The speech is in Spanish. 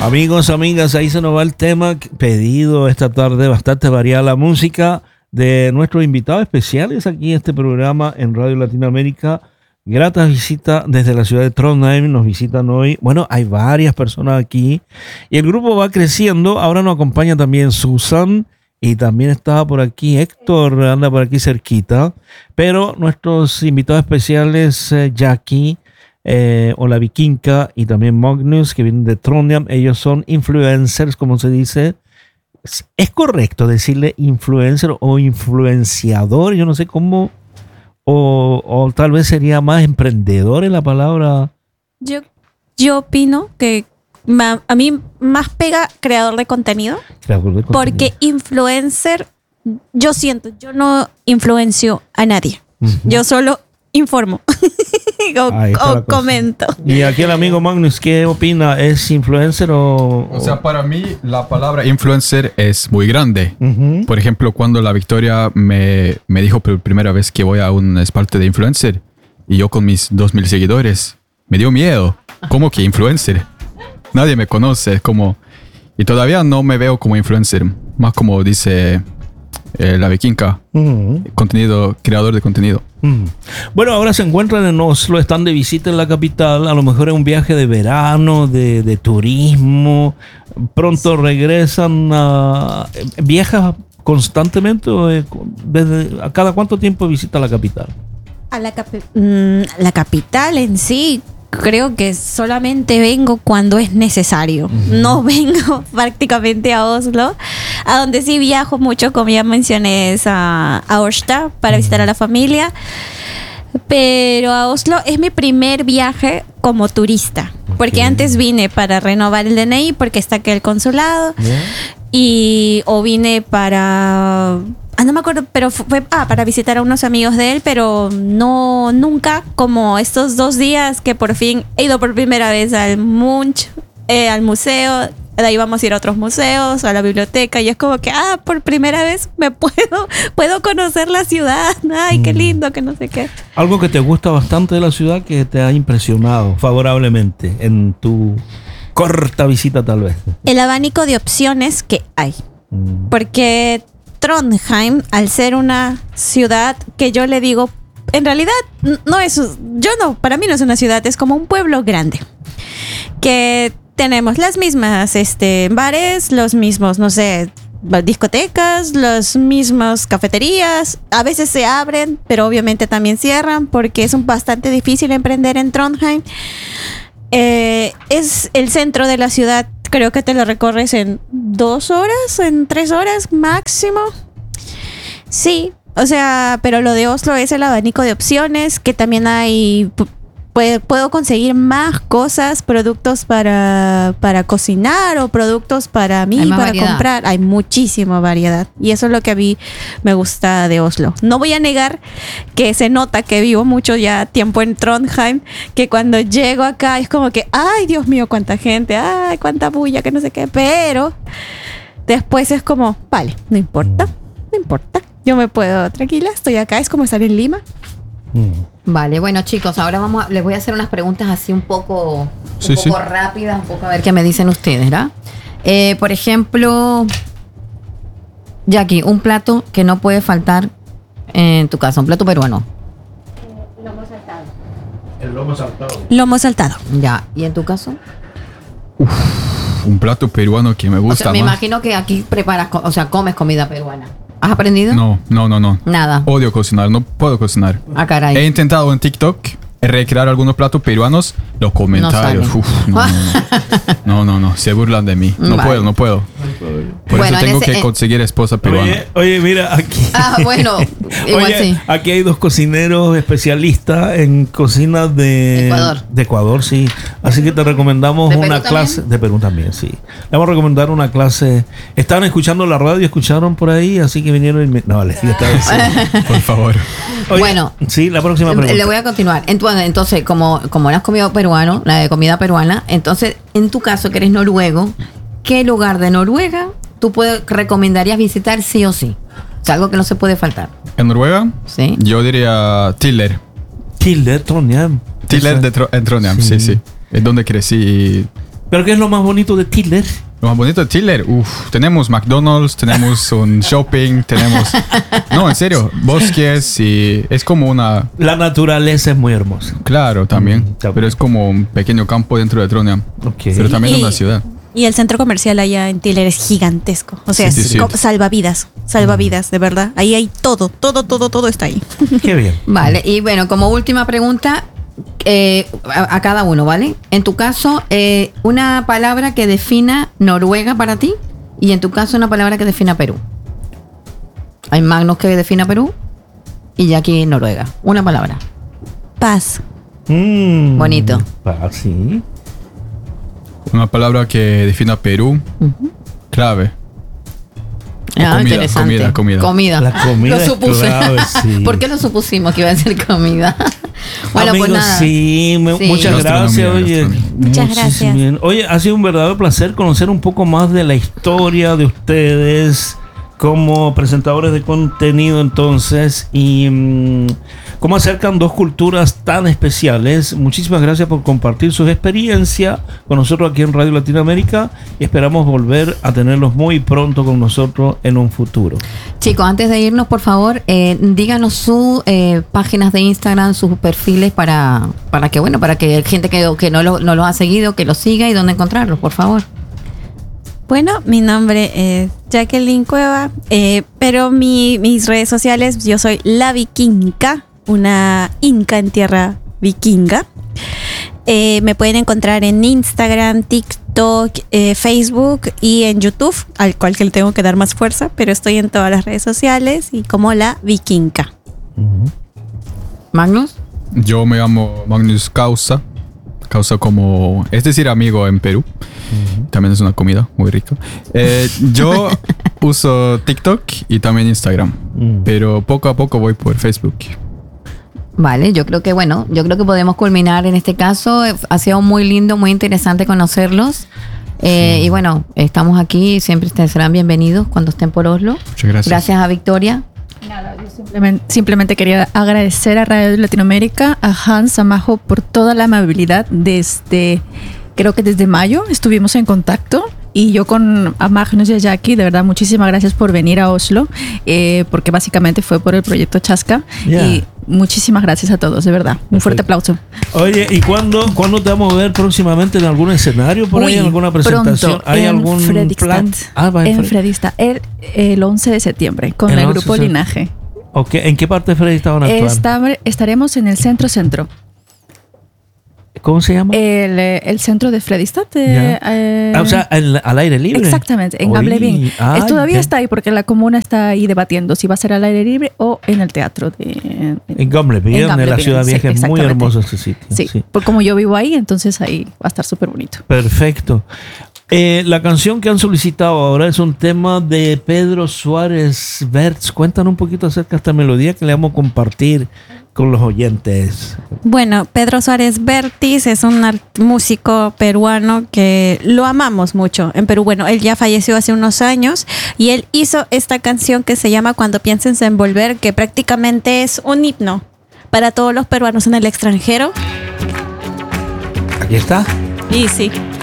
Amigos, amigas, ahí se nos va el tema pedido esta tarde, bastante variada la música de nuestros invitados especiales aquí en este programa en Radio Latinoamérica. Grata visita desde la ciudad de Trondheim, nos visitan hoy. Bueno, hay varias personas aquí y el grupo va creciendo. Ahora nos acompaña también Susan y también está por aquí Héctor, anda por aquí cerquita. Pero nuestros invitados especiales, Jackie, Ola Vikinka y también Magnus, que vienen de Trondheim. Ellos son influencers, como se dice. ¿Es correcto decirle influencer o influenciador? Yo no sé cómo, o tal vez sería más emprendedor en la palabra. Yo opino que a mí más pega creador de contenido. Porque influencer, yo no influencio a nadie. Uh-huh. Yo solo informo o comento. Y aquí el amigo Magnus, ¿qué opina? ¿Es influencer o...? O sea, para mí la palabra influencer es muy grande. Uh-huh. Por ejemplo, cuando la Victoria me dijo por primera vez que voy a un parte de influencer y yo con mis 2,000 seguidores, me dio miedo. ¿Cómo que influencer? Nadie me conoce, como... Y todavía no me veo como influencer, más como dice... la Vikinka, creador de contenido. Bueno, ahora se encuentran en Oslo, están de visita en la capital, a lo mejor es un viaje de verano, de turismo, pronto regresan ¿viajas constantemente o a cada cuánto tiempo visita la capital? La capital en sí, creo que solamente vengo cuando es necesario. Uh-huh. No vengo prácticamente a Oslo. A donde sí viajo mucho, como ya mencioné, es a Ørsta para visitar a la familia. Pero a Oslo es mi primer viaje como turista. Okay. Porque antes vine para renovar el DNI porque está aquí el consulado. Yeah. O vine para... no me acuerdo, pero fue para visitar a unos amigos de él, pero no nunca como estos 2 días que por fin he ido por primera vez al Munch, al museo. De ahí vamos a ir a otros museos, a la biblioteca, y es como que, por primera vez puedo conocer la ciudad. Ay, qué lindo, que no sé qué. Algo que te gusta bastante de la ciudad que te ha impresionado favorablemente en tu corta visita tal vez. El abanico de opciones que hay. Porque Trondheim, al ser una ciudad que yo le digo, en realidad para mí no es una ciudad, es como un pueblo grande. Que tenemos las mismas bares, los mismos, no sé, discotecas, los mismos cafeterías. A veces se abren, pero obviamente también cierran porque es bastante difícil emprender en Trondheim. Es el centro de la ciudad. Creo que te lo recorres en 2 horas, en 3 horas máximo. Sí, o sea, pero lo de Oslo es el abanico de opciones, que también hay... Puedo conseguir más cosas, productos para cocinar o productos para mí, para variedad. Comprar. Hay muchísima variedad. Y eso es lo que a mí me gusta de Oslo. No voy a negar que se nota que vivo mucho ya tiempo en Trondheim, que cuando llego acá es como que, ay, Dios mío, cuánta gente, ay, cuánta bulla, que no sé qué. Pero después es como, vale, no importa. Yo me puedo, tranquila, estoy acá. Es como estar en Lima. Vale, bueno chicos, ahora les voy a hacer unas preguntas así un poco rápidas, un poco a ver qué me dicen ustedes, ¿verdad? Por ejemplo, Jackie, un plato que no puede faltar en tu casa, un plato peruano. El lomo saltado. Lomo saltado. Ya, ¿y en tu caso? Un plato peruano que me gusta. O sea, me imagino que aquí comes comida peruana. ¿Has aprendido? No. Nada. Odio cocinar, no puedo cocinar. Caray. He intentado en TikTok recrear algunos platos peruanos. Los comentarios, no, se burlan de mí. No puedo. Por eso tengo que conseguir esposa peruana. Oye, mira, aquí. Bueno, igual sí. Aquí hay 2 cocineros especialistas en cocina de Ecuador, sí. Así que te recomendamos una clase. De Perú también, sí. Le vamos a recomendar una clase. Estaban escuchando la radio, escucharon por ahí, así que vinieron y por favor. Oye, bueno, sí, la próxima pregunta. Le voy a continuar. Entonces, como no has comido peruano, la de comida peruana, entonces, en tu caso, que eres noruego, ¿qué lugar de Noruega tú recomendarías visitar sí o sí? O sea, algo que no se puede faltar. ¿En Noruega? Sí. Yo diría Tiller. Trondheim. Tiller en Trondheim, sí. Es donde crecí ¿Pero qué es lo más bonito de Tiller? Lo más bonito de Tiller, tenemos McDonald's, tenemos un shopping, tenemos... No, en serio, bosques y es como una... La naturaleza es muy hermosa. Claro, también. Pero es como un pequeño campo dentro de Trondheim. Okay. Pero también una ciudad. Y el centro comercial allá en Tiller es gigantesco. O sea, Sí. salvavidas, de verdad. Ahí hay todo está ahí. Qué bien. Vale, y bueno, como última pregunta a cada uno, ¿vale? En tu caso, una palabra que defina Noruega para ti y en tu caso una palabra que defina Perú. Hay Magnus que defina Perú y Jackie Noruega. Una palabra. Paz. Bonito. Paz, sí. Una palabra que defina Perú. Clave. Ah, comida, interesante. comida. La comida Lo supuse. es clave, sí. ¿Por qué lo supusimos que iba a ser comida? Bueno, Amigos, pues nada. sí, Sí. muchas gracias. Oye, Gastronomía. Muchas muchísimo gracias. bien. Oye, ha sido un verdadero placer conocer un poco más de la historia de ustedes como presentadores de contenido entonces y cómo acercan dos culturas tan especiales. Muchísimas gracias por compartir sus experiencias con nosotros aquí en Radio Latinoamérica y esperamos volver a tenerlos muy pronto con nosotros en un futuro. Chicos, antes de irnos, por favor, díganos sus páginas de Instagram, sus perfiles para que gente que no lo ha seguido, que lo siga y dónde encontrarlos, por favor. Bueno, mi nombre es Jacqueline Cueva, pero mis redes sociales, yo soy la vikinga, una inca en tierra vikinga. Me pueden encontrar en Instagram, TikTok, Facebook y en YouTube, al cual que le tengo que dar más fuerza, pero estoy en todas las redes sociales y como la vikinga. Magnus. Yo me llamo Magnus Causa. Causa como... Es decir, amigo en Perú. También es una comida muy rica. Yo uso TikTok y también Instagram. Pero poco a poco voy por Facebook. Vale, yo creo que podemos culminar en este caso. Ha sido muy lindo, muy interesante conocerlos. Y bueno, estamos aquí, siempre ustedes serán bienvenidos cuando estén por Oslo. Muchas gracias. Gracias a Victoria. Nada, yo simplemente quería agradecer a Radio Latinoamérica, a Hans, a Majo, por toda la amabilidad creo que desde mayo estuvimos en contacto. Y yo con a Magnus y a Jackie, de verdad, muchísimas gracias por venir a Oslo, porque básicamente fue por el proyecto Chasca. Yeah. Y muchísimas gracias a todos, de verdad. Un fuerte aplauso. Oye, ¿y cuándo te vamos a ver próximamente en algún escenario por ahí, en alguna presentación? Pronto, ¿Hay en algún Fredrikstad. plan? Va En Fredrikstad, el 11 de septiembre, con el 11 grupo de Linaje. Okay. ¿En qué parte de Fredrikstad van a actuar? Estaremos en el centro. ¿Cómo se llama? El centro de Fredrikstad. O sea, al aire libre. Exactamente, en Gamlebyen. Todavía está ahí porque la comuna está ahí debatiendo si va a ser al aire libre o en el teatro. En Gamlebyen, en la ciudad vieja. Sí, es muy hermoso ese sitio. Sí, porque como yo vivo ahí, entonces ahí va a estar súper bonito. Perfecto. La canción que han solicitado ahora es un tema de Pedro Suárez Bertz. Cuéntanos un poquito acerca de esta melodía que le vamos a compartir con los oyentes. Bueno, Pedro Suárez Vértiz es un músico peruano que lo amamos mucho en Perú. Bueno, él ya falleció hace unos años y él hizo esta canción que se llama Cuando pienses en volver, que prácticamente es un himno para todos los peruanos en el extranjero. Aquí está. Y sí.